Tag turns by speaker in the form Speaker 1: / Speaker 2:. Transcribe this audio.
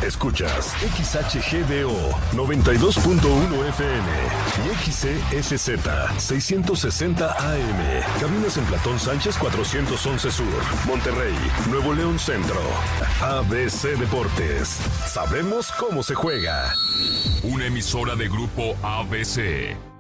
Speaker 1: Escuchas XHGDO 92.1 FM y XCSZ 660 AM. Cabinas en Platón Sánchez 411 Sur, Monterrey, Nuevo León Centro. ABC Deportes. Sabemos cómo se juega.
Speaker 2: Una emisora de Grupo ABC